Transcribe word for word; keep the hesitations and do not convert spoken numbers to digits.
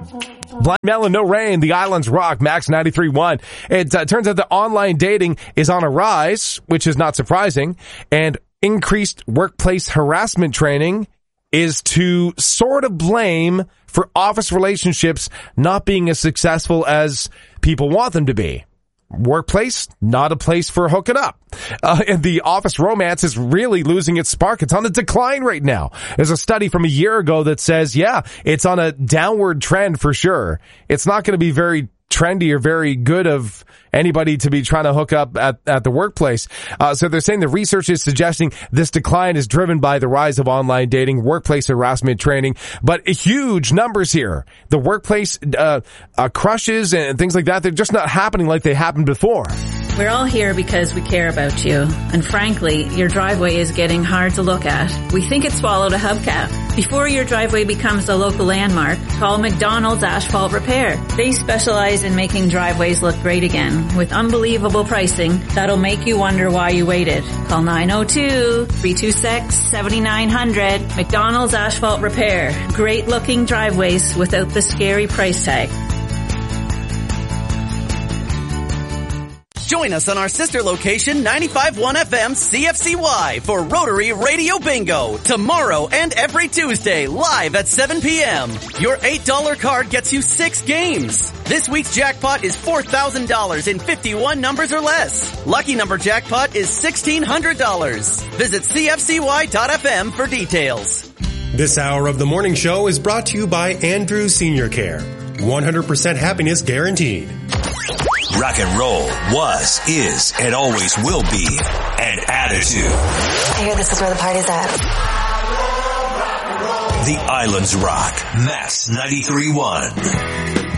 Blind Melon, No Rain, The Islands Rock, Max ninety-three point one. It uh, turns out that online dating is on a rise, which is not surprising, and increased workplace harassment training is to sort of blame for office relationships not being as successful as people want them to be. Workplace, not a place for hooking up. Uh, and the office romance is really losing its spark. It's on a decline right now. There's a study from a year ago that says, yeah, it's on a downward trend for sure. It's not going to be very trendy or very good of anybody to be trying to hook up at, at the workplace. Uh, so they're saying the research is suggesting this decline is driven by the rise of online dating, workplace harassment training, but huge numbers here. The workplace, uh, uh, crushes and things like that, they're just not happening like they happened before. We're all here because we care about you. And frankly, your driveway is getting hard to look at. We think it swallowed a hubcap. Before your driveway becomes a local landmark, call McDonald's Asphalt Repair. They specialize in making driveways look great again with unbelievable pricing that'll make you wonder why you waited. Call nine oh two, three two six, seven nine zero zero. McDonald's Asphalt Repair. Great looking driveways without the scary price tag. Join us on our sister location, ninety-five point one F M C F C Y for Rotary Radio Bingo tomorrow and every Tuesday live at seven p.m. Your eight dollars card gets you six games. This week's jackpot is four thousand dollars in fifty-one numbers or less. Lucky number jackpot is sixteen hundred dollars. Visit C F C Y dot F M for details. This hour of the morning show is brought to you by Andrew Senior Care. one hundred percent happiness guaranteed. Rock and roll was, is, and always will be an attitude. I hear this is where the party's at. The Islands Rock, Max ninety-three point one.